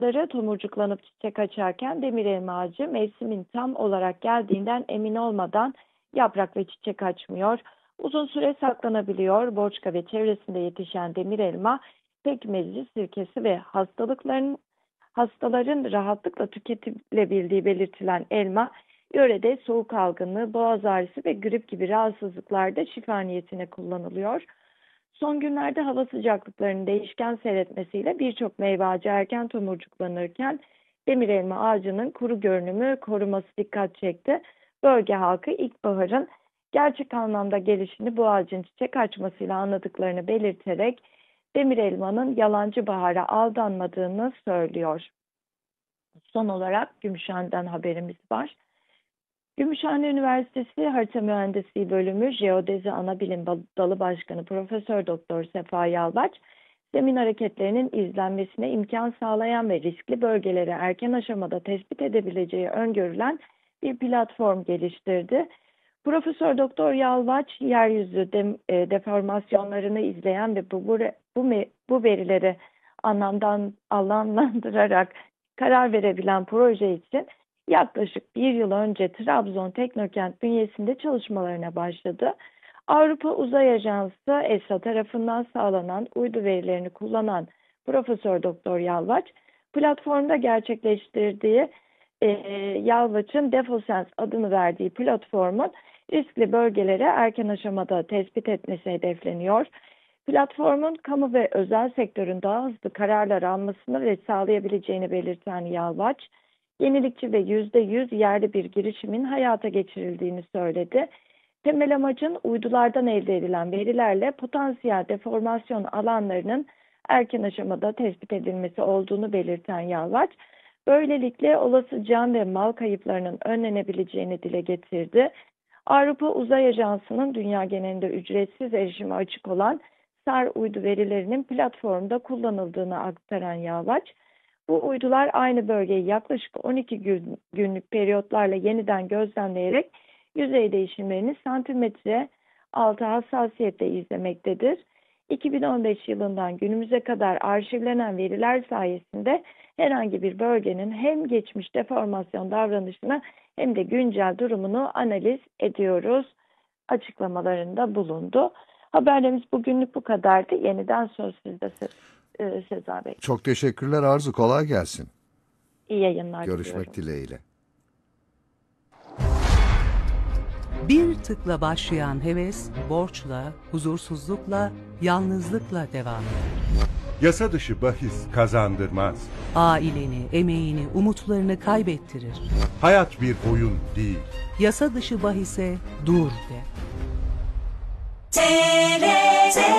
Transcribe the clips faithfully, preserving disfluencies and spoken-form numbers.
Yaprakları tomurcuklanıp çiçek açarken demir elma ağacı mevsimin tam olarak geldiğinden emin olmadan yaprak ve çiçek açmıyor. Uzun süre saklanabiliyor. Borçka ve çevresinde yetişen demir elma pekmezi, sirkesi ve hastalıkların hastaların rahatlıkla tüketilebildiği belirtilen elma, yörede soğuk algınlığı, boğaz ağrısı ve grip gibi rahatsızlıklarda şifa niyetine kullanılıyor. Son günlerde hava sıcaklıklarının değişken seyretmesiyle birçok meyve ağacı erken tomurcuklanırken demir elma ağacının kuru görünümü koruması dikkat çekti. Bölge halkı ilkbaharın gerçek anlamda gelişini bu ağacın çiçek açmasıyla anladıklarını belirterek demir elmanın yalancı bahara aldanmadığını söylüyor. Son olarak Gümüşhane'den haberimiz var. Gümüşhane Üniversitesi Harita Mühendisliği Bölümü Jeodezi Anabilim Dalı Başkanı Profesör Doktor Sefa Yalvaç, zemin hareketlerinin izlenmesine imkan sağlayan ve riskli bölgeleri erken aşamada tespit edebileceği öngörülen bir platform geliştirdi. Profesör Doktor Yalvaç, yeryüzü de, e, deformasyonlarını izleyen ve bu, bu, bu, bu verileri anlamdan anlamlandırarak karar verebilen proje için yaklaşık bir yıl önce Trabzon Teknokent bünyesinde çalışmalarına başladı. Avrupa Uzay Ajansı E S A tarafından sağlanan uydu verilerini kullanan Profesör Doktor Yalvaç, platformda gerçekleştirdiği e, Yalvaç'ın DefoSense adını verdiği platformun riskli bölgeleri erken aşamada tespit etmesi hedefleniyor. Platformun kamu ve özel sektörün daha hızlı kararlar almasını ve sağlayabileceğini belirten Yalvaç, yenilikçi ve yüzde yüz yerli bir girişimin hayata geçirildiğini söyledi. Temel amacın uydulardan elde edilen verilerle potansiyel deformasyon alanlarının erken aşamada tespit edilmesi olduğunu belirten Yalvaç, böylelikle olası can ve mal kayıplarının önlenebileceğini dile getirdi. Avrupa Uzay Ajansı'nın dünya genelinde ücretsiz erişime açık olan S A R uydu verilerinin platformda kullanıldığını aktaran Yalvaç, bu uydular aynı bölgeyi yaklaşık on iki gün, günlük periyotlarla yeniden gözlemleyerek yüzey değişimlerini santimetre altı hassasiyetle izlemektedir. iki bin on beş yılından günümüze kadar arşivlenen veriler sayesinde herhangi bir bölgenin hem geçmiş deformasyon davranışını hem de güncel durumunu analiz ediyoruz açıklamalarında bulundu. Haberlerimiz bugünlük bu kadardı. Yeniden söz sizde Sezar Bey. Çok teşekkürler Arzu. Kolay gelsin. İyi yayınlar Görüşmek diliyorum. dileğiyle. Bir tıkla başlayan heves, borçla, huzursuzlukla, yalnızlıkla devam eder. Yasa dışı bahis kazandırmaz. Aileni, emeğini, umutlarını kaybettirir. Hayat bir oyun değil. Yasa dışı bahise dur de. T R T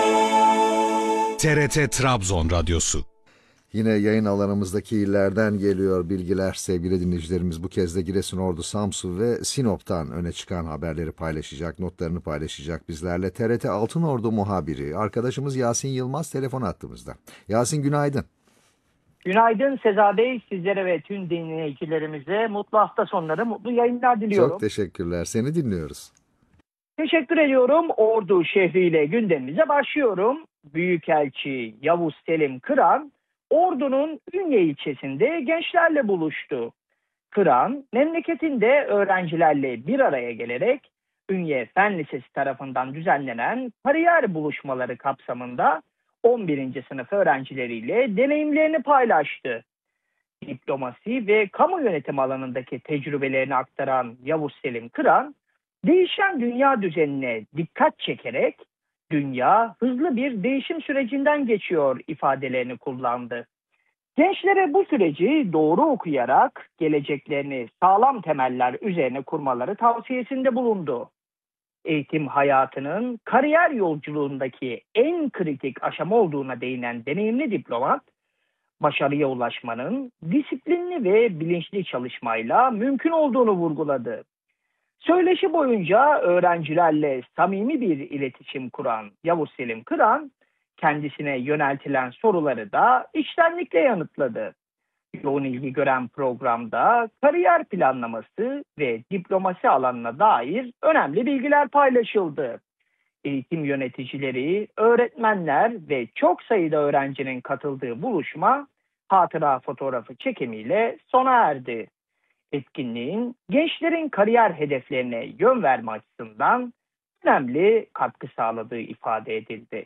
T R T Trabzon Radyosu. Yine yayın alanımızdaki illerden geliyor bilgiler sevgili dinleyicilerimiz. Bu kez de Giresunordu, Samsun ve Sinop'tan öne çıkan haberleri paylaşacak, notlarını paylaşacak bizlerle. T R T Altınordu muhabiri arkadaşımız Yasin Yılmaz telefon attığımızda. Yasin günaydın. Günaydın Sezar Bey, sizlere ve tüm dinleyicilerimize mutlu hafta sonları, mutlu yayınlar diliyorum. Çok teşekkürler, seni dinliyoruz. Teşekkür ediyorum. Ordu şehriyle gündemimize başlıyorum. Büyükelçi Yavuz Selim Kıran, Ordu'nun Ünye ilçesinde gençlerle buluştu. Kıran, memleketinde öğrencilerle bir araya gelerek Ünye Fen Lisesi tarafından düzenlenen kariyer buluşmaları kapsamında on birinci sınıf öğrencileriyle deneyimlerini paylaştı. Diplomasi ve kamu yönetimi alanındaki tecrübelerini aktaran Yavuz Selim Kıran, değişen dünya düzenine dikkat çekerek dünya hızlı bir değişim sürecinden geçiyor ifadelerini kullandı. Gençlere bu süreci doğru okuyarak geleceklerini sağlam temeller üzerine kurmaları tavsiyesinde bulundu. Eğitim hayatının kariyer yolculuğundaki en kritik aşama olduğuna değinen deneyimli diplomat, başarıya ulaşmanın disiplinli ve bilinçli çalışmayla mümkün olduğunu vurguladı. Söyleşi boyunca öğrencilerle samimi bir iletişim kuran Yavuz Selim Kıran, kendisine yöneltilen soruları da içtenlikle yanıtladı. Yoğun ilgi gören programda kariyer planlaması ve diplomasi alanına dair önemli bilgiler paylaşıldı. Eğitim yöneticileri, öğretmenler ve çok sayıda öğrencinin katıldığı buluşma, hatıra fotoğrafı çekimiyle sona erdi. Etkinliğin gençlerin kariyer hedeflerine yön verme açısından önemli katkı sağladığı ifade edildi.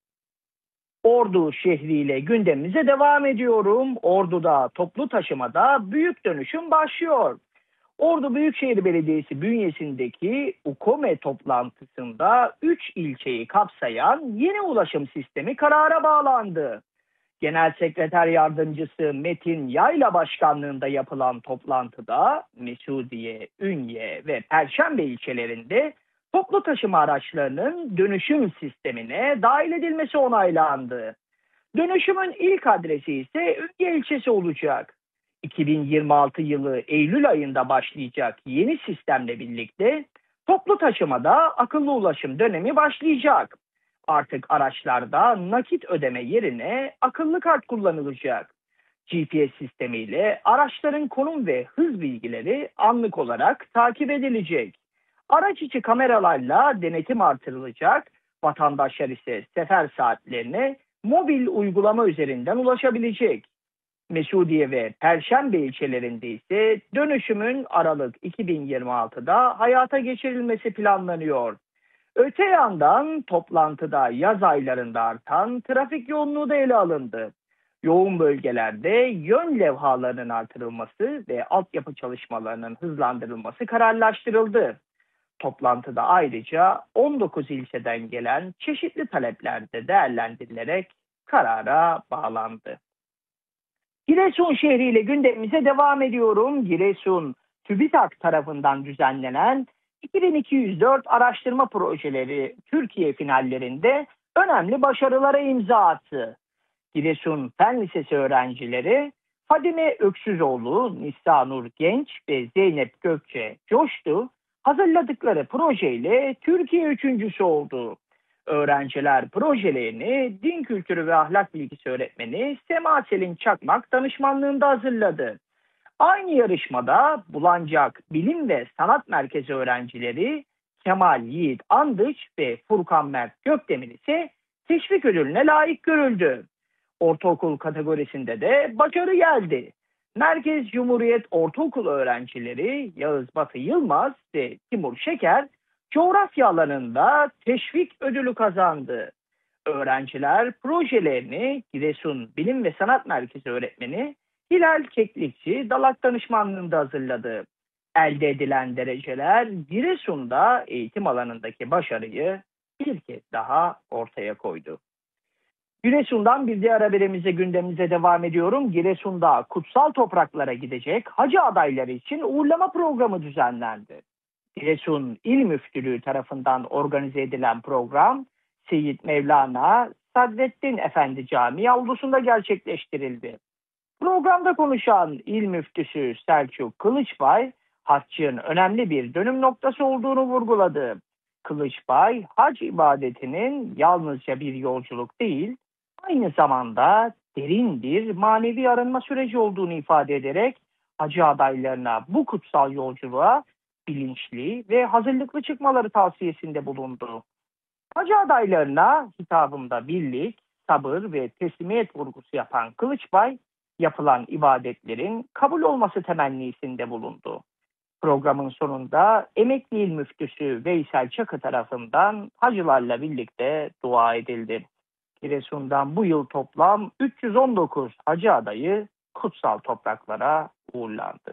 Ordu şehriyle gündemimize devam ediyorum. Ordu'da toplu taşımada büyük dönüşüm başlıyor. Ordu Büyükşehir Belediyesi bünyesindeki UKOME toplantısında üç ilçeyi kapsayan yeni ulaşım sistemi karara bağlandı. Genel Sekreter Yardımcısı Metin Yayla başkanlığında yapılan toplantıda Mesudiye, Ünye ve Perşembe ilçelerinde toplu taşıma araçlarının dönüşüm sistemine dahil edilmesi onaylandı. Dönüşümün ilk adresi ise Ünye ilçesi olacak. iki bin yirmi altı yılı Eylül ayında başlayacak yeni sistemle birlikte toplu taşımada akıllı ulaşım dönemi başlayacak. Artık araçlarda nakit ödeme yerine akıllı kart kullanılacak. G P S sistemiyle araçların konum ve hız bilgileri anlık olarak takip edilecek. Araç içi kameralarla denetim artırılacak. Vatandaşlar ise sefer saatlerine mobil uygulama üzerinden ulaşabilecek. Mesudiye ve Perşembe ilçelerinde ise dönüşümün Aralık iki bin yirmi altıda hayata geçirilmesi planlanıyor. Öte yandan toplantıda yaz aylarında artan trafik yoğunluğu da ele alındı. Yoğun bölgelerde yön levhalarının artırılması ve altyapı çalışmalarının hızlandırılması kararlaştırıldı. Toplantıda ayrıca on dokuz ilçeden gelen çeşitli talepler de değerlendirilerek karara bağlandı. Giresun şehriyle gündemimize devam ediyorum. Giresun, TÜBİTAK tarafından düzenlenen iki bin iki yüz dört araştırma projeleri Türkiye finallerinde önemli başarılara imza attı. Giresun Fen Lisesi öğrencileri Fadime Öksüzoğlu, Nisa Nur Genç ve Zeynep Gökçe coştu. Hazırladıkları projeyle Türkiye üçüncüsü oldu. Öğrenciler projelerini din kültürü ve ahlak bilgisi öğretmeni Sema Selin Çakmak danışmanlığında hazırladı. Aynı yarışmada Bulancak Bilim ve Sanat Merkezi öğrencileri Kemal Yiğit Andıç ve Furkan Mert Gökdemir ise teşvik ödülüne layık görüldü. Ortaokul kategorisinde de başarı geldi. Merkez Cumhuriyet Ortaokulu öğrencileri Yağız Batı Yılmaz ve Timur Şeker coğrafya alanında teşvik ödülü kazandı. Öğrenciler projelerini Giresun Bilim ve Sanat Merkezi öğretmeni Hilal Keklikçi Dalak danışmanlığında hazırladı. Elde edilen dereceler Giresun'da eğitim alanındaki başarıyı bir kez daha ortaya koydu. Giresun'dan bir diğer haberimize gündemimize devam ediyorum. Giresun'da kutsal topraklara gidecek hacı adayları için uğurlama programı düzenlendi. Giresun İl Müftülüğü tarafından organize edilen program Seyyid Mevlana Sadreddin Efendi Camii avlusunda gerçekleştirildi. Programda konuşan İl Müftüsü Selçuk Kılıçbay, haccın önemli bir dönüm noktası olduğunu vurguladı. Kılıçbay, hac ibadetinin yalnızca bir yolculuk değil, aynı zamanda derin bir manevi arınma süreci olduğunu ifade ederek hacı adaylarına bu kutsal yolculuğa bilinçli ve hazırlıklı çıkmaları tavsiyesinde bulundu. Hacı adaylarına hitabında birlik, sabır ve teslimiyet vurgusu yapan Kılıçbay, yapılan ibadetlerin kabul olması temennisinde bulundu. Programın sonunda emekli il müftüsü Veysel Çakı tarafından hacılarla birlikte dua edildi. Giresun'dan bu yıl toplam üç yüz on dokuz hacı adayı kutsal topraklara uğurlandı.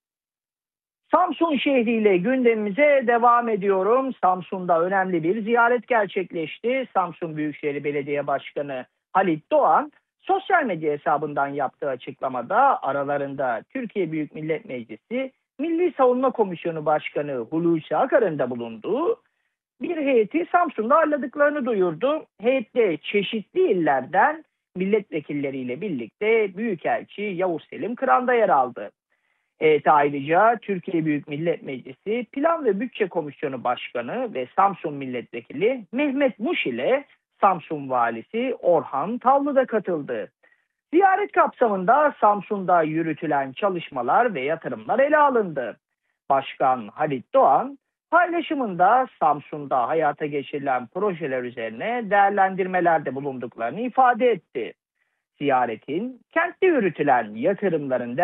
Samsun şehriyle gündemimize devam ediyorum. Samsun'da önemli bir ziyaret gerçekleşti. Samsun Büyükşehir Belediye Başkanı Halit Doğan, sosyal medya hesabından yaptığı açıklamada aralarında Türkiye Büyük Millet Meclisi Milli Savunma Komisyonu Başkanı Hulusi Akar'ın da bulunduğu bir heyeti Samsun'da ağırladıklarını duyurdu. Heyette çeşitli illerden milletvekilleriyle birlikte Büyükelçi Yavuz Selim Kıran da yer aldı. Heyete ayrıca Türkiye Büyük Millet Meclisi Plan ve Bütçe Komisyonu Başkanı ve Samsun Milletvekili Mehmet Muş ile Samsun Valisi Orhan Tavlı da katıldı. Ziyaret kapsamında Samsun'da yürütülen çalışmalar ve yatırımlar ele alındı. Başkan Halit Doğan, paylaşımında Samsun'da hayata geçirilen projeler üzerine değerlendirmelerde bulunduklarını ifade etti. ziyaretin, kentte yürütülen yatırımların